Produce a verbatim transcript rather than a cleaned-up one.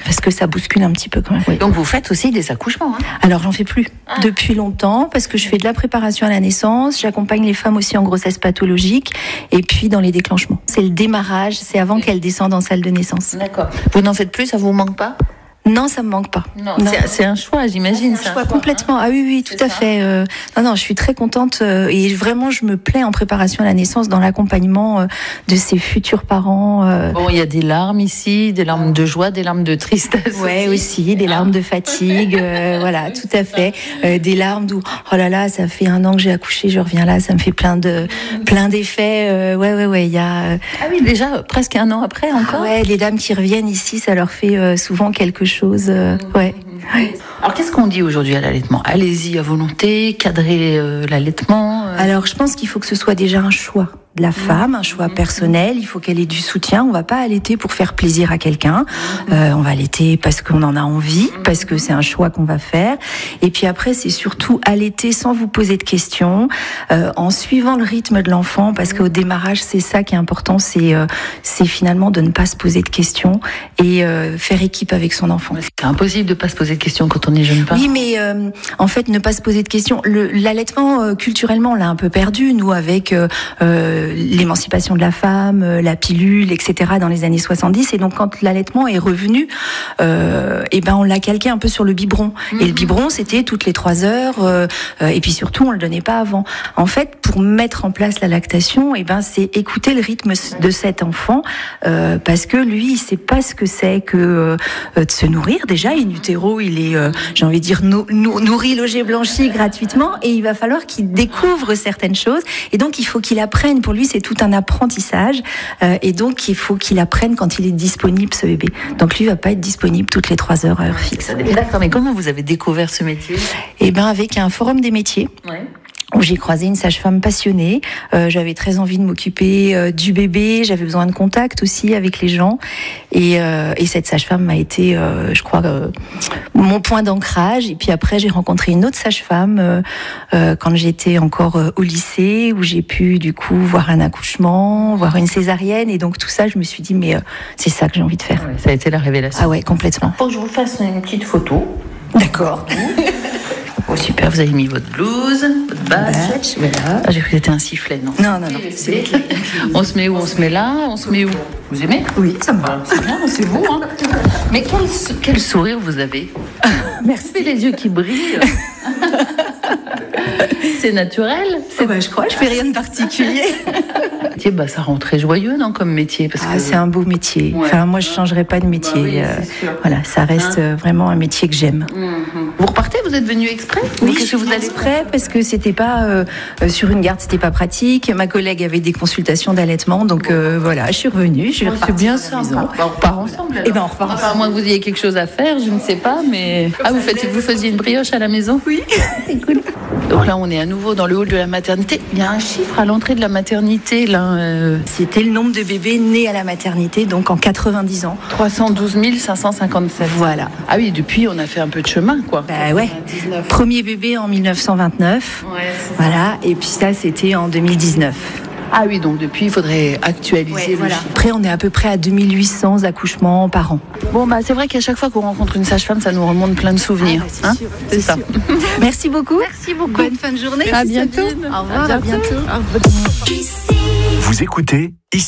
parce que ça bouscule un petit peu quand même. Oui. Donc vous faites aussi des accouchements, hein? Alors j'en fais plus ah. depuis longtemps parce que je fais de la préparation à la naissance, j'accompagne les femmes aussi en grossesse pathologique et puis dans les déclenchements. C'est le démarrage, c'est avant qu'elles descendent en salle de naissance. D'accord. Vous n'en faites plus, ça vous manque pas? Non, ça me manque pas. Non, non. C'est, c'est un choix, j'imagine. C'est un choix, un choix complètement. Hein. Ah oui, oui, tout c'est à ça. fait. Euh, non, non, je suis très contente euh, et vraiment, je me plais en préparation à la naissance dans l'accompagnement euh, de ces futurs parents. Euh... Bon, il y a des larmes ici, des larmes de joie, des larmes de tristesse. Ouais, aussi, aussi des larmes de fatigue. Euh, voilà, tout à fait. Euh, des larmes d'où, oh là là, ça fait un an que j'ai accouché, je reviens là, ça me fait plein de, plein d'effets. Euh, ouais, ouais, ouais. Il y a. Euh... Ah oui, déjà presque un an après encore. Ah ouais, les dames qui reviennent ici, ça leur fait euh, souvent quelque chose. Chose, euh, ouais. ouais. Alors qu'est-ce qu'on dit aujourd'hui à l'allaitement? Allez-y à volonté, cadrer euh, l'allaitement. Euh... Alors je pense qu'il faut que ce soit déjà un choix de la femme, un choix personnel. Il faut qu'elle ait du soutien. On va pas allaiter pour faire plaisir à quelqu'un. Euh, on va allaiter parce qu'on en a envie, parce que c'est un choix qu'on va faire. Et puis après, c'est surtout allaiter sans vous poser de questions, euh, en suivant le rythme de l'enfant, parce qu'au démarrage, c'est ça qui est important, c'est euh, c'est finalement de ne pas se poser de questions et euh, faire équipe avec son enfant. C'est impossible de pas se poser de questions quand on est jeune parent. Oui, mais euh, en fait, ne pas se poser de questions. Le, l'allaitement, euh, culturellement, on l'a un peu perdu, nous, avec euh, euh, l'émancipation de la femme, la pilule, et cetera dans les années soixante-dix. Et donc, quand l'allaitement est revenu, euh, et ben, on l'a calqué un peu sur le biberon. Mmh. Et le biberon, c'était toutes les trois heures. Euh, et puis surtout, on le donnait pas avant. En fait, pour mettre en place la lactation, et ben, c'est écouter le rythme de cet enfant, euh, parce que lui, il sait pas ce que c'est que euh, de se nourrir. Déjà, in utero, il est, euh, j'ai envie de dire, nou, nou, nourri, logé, blanchi gratuitement. Et il va falloir qu'il découvre certaines choses. Et donc, il faut qu'il apprenne. Pour lui, c'est tout un apprentissage euh, et donc il faut qu'il apprenne quand il est disponible, ce bébé. Donc lui, il va pas être disponible toutes les trois heures à heure fixe. D'accord, mais comment vous avez découvert ce métier? Eh ben, avec un forum des métiers. Ouais. Où j'ai croisé une sage-femme passionnée. Euh, j'avais très envie de m'occuper euh, du bébé. J'avais besoin de contact aussi avec les gens. Et, euh, et cette sage-femme m'a été, euh, je crois, euh, mon point d'ancrage. Et puis après, j'ai rencontré une autre sage-femme euh, euh, quand j'étais encore euh, au lycée, où j'ai pu du coup voir un accouchement, voir une césarienne. Et donc tout ça, je me suis dit, mais euh, c'est ça que j'ai envie de faire. Ouais, ça a été la révélation. Ah ouais, complètement. Faut que je vous fasse une petite photo. D'accord. Oh, super, vous avez mis votre blouse, votre badge. Voilà. Ah, j'ai cru que c'était un sifflet, non? Non, non, non. C'est... On se met où? On se met là? On se met où? Vous aimez? Oui, ça me va. C'est bien, c'est vous, hein? Mais quel, quel sourire vous avez? Merci. Les yeux qui brillent. C'est naturel? C'est... Oh bah, je crois, je fais rien de particulier. Bah, ça rend très joyeux, non, comme métier, parce ah, que... c'est un beau métier. Ouais. Enfin, moi, je changerais pas de métier. Bah oui, euh, voilà, ça reste hein? vraiment un métier que j'aime. Mm-hmm. Vous repartez? Vous êtes venu exprès? Oui, qu'est-ce que vous allez exprès parce que c'était pas euh, sur une garde, c'était pas pratique. Ma collègue avait des consultations d'allaitement, donc euh, voilà, je suis revenue. Je suis oh, c'est bien ça. Bah, on repart ensemble. Et ben on repart. Enfin, à moins que vous ayez quelque chose à faire, je ne sais pas, mais ah, vous faites, vous faisiez une brioche à la maison? Oui. C'est cool. Donc là, on est à nouveau dans le hall de la maternité. Il y a un chiffre à l'entrée de la maternité, là. Euh... C'était le nombre de bébés nés à la maternité, donc en quatre-vingt-dix ans. trois cent douze mille cinq cent cinquante-sept. Voilà. Ah oui, depuis, on a fait un peu de chemin, quoi. Bah ouais. Premier bébé en mille neuf cent vingt-neuf. Ouais, c'est voilà. Ça. Et puis ça, c'était en deux mille dix-neuf. Ah oui, donc depuis, il faudrait actualiser ouais, le voilà. chiffre. Après, on est à peu près à deux mille huit cents accouchements par an. Bon, bah, c'est vrai qu'à chaque fois qu'on rencontre une sage-femme, ça nous remonte plein de souvenirs. Ah, bah, c'est hein sûr, c'est, c'est ça. Merci beaucoup. Merci beaucoup. Bonne fin de journée. À bientôt. Au revoir, à bientôt. À bientôt. Vous écoutez